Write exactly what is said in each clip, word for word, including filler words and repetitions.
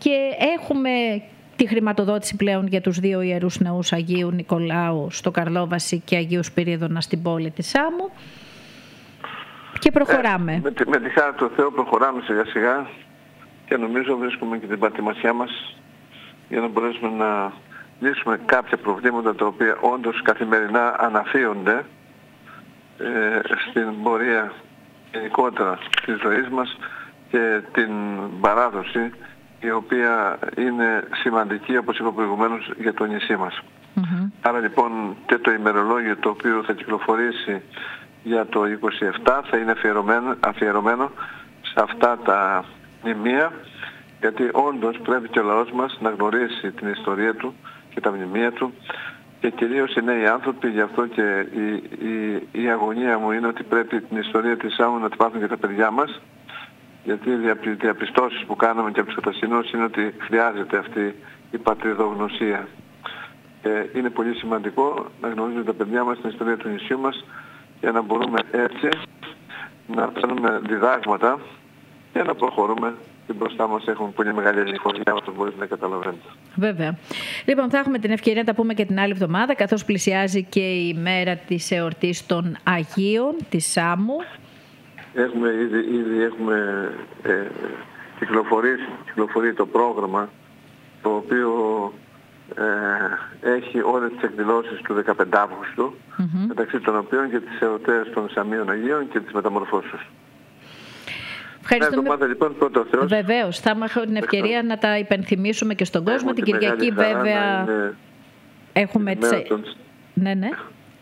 και έχουμε τη χρηματοδότηση πλέον για τους δύο ιερούς ναούς Αγίου Νικολάου στο Καρλόβαση και Αγίου Σπυρίδωνα στην πόλη της Σάμου και προχωράμε. Ε, με, τη, με τη χάρη του Θεού προχωράμε σιγά σιγά και νομίζω βρίσκουμε και την πατημασιά μας για να μπορέσουμε να λύσουμε κάποια προβλήματα τα οποία όντως καθημερινά αναφύονται ε, στην πορεία γενικότερα της ζωής μας και την παράδοση η οποία είναι σημαντική, όπως είπα προηγουμένως, για το νησί μας. Mm-hmm. Άρα λοιπόν και το ημερολόγιο το οποίο θα κυκλοφορήσει για το είκοσι επτά θα είναι αφιερωμένο, αφιερωμένο σε αυτά τα μνημεία, γιατί όντως πρέπει και ο λαός μας να γνωρίσει την ιστορία του και τα μνημεία του και κυρίως οι νέοι άνθρωποι. Γι' αυτό και η, η, η αγωνία μου είναι ότι πρέπει την ιστορία της Σάμου να την πάθουν και τα παιδιά μας, γιατί οι διαπιστώσεις που κάναμε και από τις κατασυνώσεις είναι ότι χρειάζεται αυτή η πατριδογνωσία. Ε, είναι πολύ σημαντικό να γνωρίζουν τα παιδιά μας την ιστορία του νησιού μας για να μπορούμε έτσι να παίρνουμε διδάγματα και να προχωρούμε. Και μπροστά μας έχουμε πολύ μεγάλη ελευθερία, όπως μπορείτε να καταλαβαίνετε. Βέβαια. Λοιπόν, θα έχουμε την ευκαιρία να τα πούμε και την άλλη εβδομάδα, καθώς πλησιάζει και η μέρα της εορτής των Αγίων της Σάμου. Έχουμε ήδη, ήδη έχουμε ε, κυκλοφορήσει, κυκλοφορεί το πρόγραμμα, το οποίο ε, έχει όλες τις εκδηλώσεις του δεκαπέντε Αυγούστου, mm-hmm. μεταξύ των οποίων και τις εορτές των Σαμίων Αγίων και τις Μεταμορφώσεως. Ευχαριστούμε. Ναι, λοιπόν, πρώτα Θεός. Βεβαίως, θα έχουμε την ευκαιρία να τα υπενθυμίσουμε και στον κόσμο. Την Κυριακή βέβαια έχουμε τις... Των... Ναι, ναι.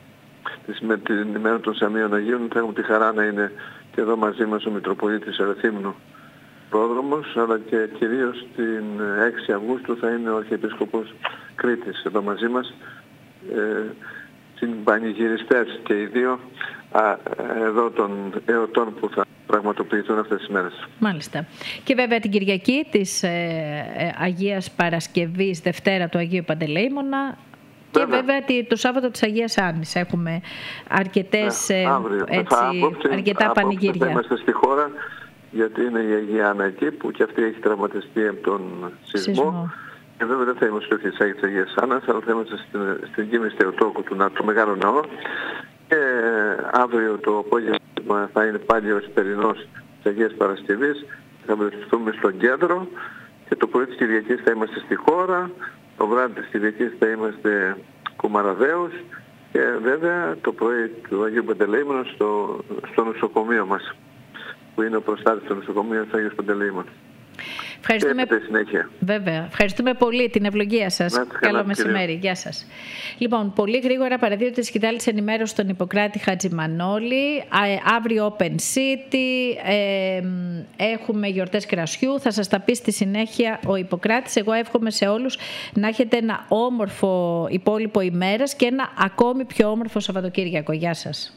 Με την ημέρα των Σαμίων Αγίων θα έχουμε τη χαρά να είναι και εδώ μαζί μας ο Μητροπολίτης Ερεθύμνου πρόδρομος, αλλά και κυρίως την έξι Αυγούστου θα είναι ο Αρχιεπίσκοπος Κρήτης εδώ μαζί μας. Ε, συμπανηγυριστές και οι δύο α, εδώ των εορτών που θα πραγματοποιηθούν αυτές τις μέρες. Μάλιστα. Και βέβαια την Κυριακή της ε, ε, Αγίας Παρασκευής, Δευτέρα του Αγίου Παντελεήμωνα, και βέβαια, βέβαια το Σάββατο της Αγίας Άννης έχουμε αρκετές, ε, αύριο, έτσι, απόψε, αρκετά απόψε πανηγύρια. Θα είμαστε στη χώρα, γιατί είναι η Αγία Άννα εκεί που και αυτή έχει τραυματιστεί από τον σεισμό. σεισμό. Και βέβαια δεν θα είμαστε όχι της Αγίας Άννας, αλλά θα είμαστε στην, στην Κίμης Θεοτόκου του, του Μεγάλου Ναό. Και αύριο το απόγευμα θα είναι πάλι ο Εσπερινός της Αγίας Παρασκευής. Θα βρεθούμε στον κέντρο και το πρωί της Κυριακής θα είμαστε στη χώρα. Το βράδυ της Κυριακής θα είμαστε Κουμαραδέους και βέβαια το πρωί του Αγίου Παντελεήμωνα στο, στο νοσοκομείο μας, που είναι ο προστάτης του νοσοκομείου του Αγίου Παντελεήμωνα. Ευχαριστούμε. Βέβαια. Ευχαριστούμε πολύ την ευλογία σας. Να, Καλό καλά, μεσημέρι. κυρία. Γεια σας. Λοιπόν, πολύ γρήγορα παραδίδεται τη σκητάλη της ενημέρωσης στον Ιπποκράτη Χατζημανόλη. Αύριο Open City. Ε, έχουμε γιορτές κρασιού. Θα σας τα πει στη συνέχεια ο Ιπποκράτης. Εγώ εύχομαι σε όλους να έχετε ένα όμορφο υπόλοιπο ημέρας και ένα ακόμη πιο όμορφο Σαββατοκύριακο. Γεια σας.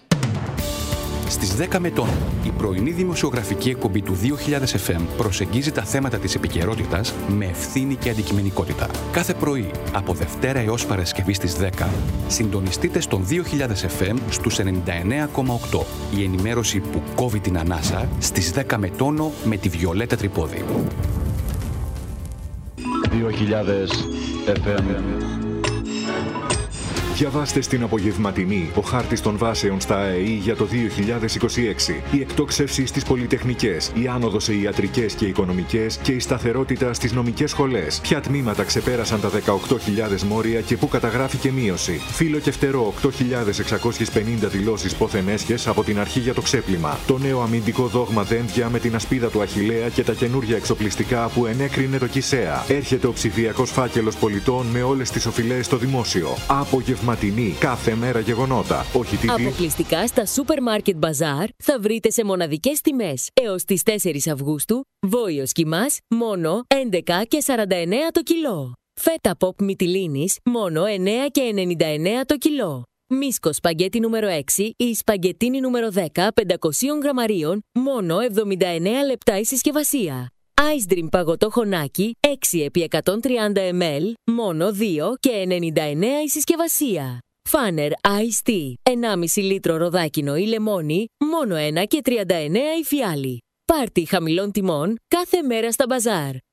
Στις δέκα με τον, η πρωινή δημοσιογραφική εκπομπή του δύο χιλιάδες εφ εμ προσεγγίζει τα θέματα της επικαιρότητας με ευθύνη και αντικειμενικότητα. Κάθε πρωί, από Δευτέρα έως Παρασκευή στις δέκα, συντονιστείτε στον δύο χιλιάδες εφ εμ στους ενενήντα εννέα κόμμα οκτώ. Η ενημέρωση που κόβει την ανάσα στις δέκα με τόνο με τη Βιολέτα Τρυπόδη. δύο χιλιάδες εφ εμ. Διαβάστε στην απογευματινή ο χάρτης των βάσεων στα ΑΕΗ για το δύο χιλιάδες είκοσι έξι. Η εκτόξευση στις πολυτεχνικές, η άνοδος σε ιατρικές και οικονομικές και η σταθερότητα στις νομικές σχολές. Ποια τμήματα ξεπέρασαν τα δεκαοκτώ χιλιάδες μόρια και πού καταγράφηκε μείωση. Φύλλο και φτερό οκτώ χιλιάδες εξακόσιες πενήντα δηλώσεις πόθεν έσχες από την αρχή για το ξέπλυμα. Το νέο αμυντικό δόγμα δένδια με την ασπίδα του Αχιλλέα και τα καινούργια εξοπλιστικά που ενέκρινε το ΚΙΣΕΑ. Έρχεται ο ψηφιακός φάκελος πολιτών με όλες τις οφειλές στο δημόσιο. Απογευματινή, κάθε μέρα γεγονότα. Όχι τι. Αποκλειστικά στα Supermarket Bazaar θα βρείτε σε μοναδικές τιμές. Έως τις τέσσερις Αυγούστου, βόηος κιμάς μόνο έντεκα και σαράντα εννέα το κιλό. Φέτα pop μυτιλίνης μόνο εννέα και ενενήντα εννέα το κιλό. Μίσκο σπαγκέτι νούμερο έξι ή σπαγκετίνι νούμερο δέκα πεντακόσια γραμμαρίων μόνο εβδομήντα εννέα λεπτά η συσκευασία. Ice Dream παγωτό χωνάκι έξι επί εκατόν τριάντα μιλιλίτρα μόνο δύο και ενενήντα εννέα η συσκευασία. Φάνερ Ice Tea ενάμιση λίτρο ροδάκινο ή λεμόνι μόνο ένα και τριάντα εννέα η φιάλη. Πάρτι χαμηλών τιμών κάθε μέρα στα μπαζάρ.